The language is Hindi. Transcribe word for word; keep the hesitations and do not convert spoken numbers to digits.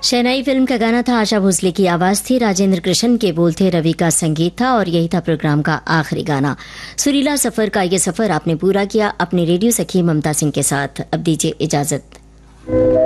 शहनाई फिल्म का गाना था, आशा भोसले की आवाज थी, राजेंद्र कृष्ण के बोल थे, रवि का संगीत था और यही था प्रोग्राम का आखिरी गाना। सुरीला सफर का ये सफर आपने पूरा किया अपने रेडियो सखी ममता सिंह के साथ। अब दीजिए इजाजत।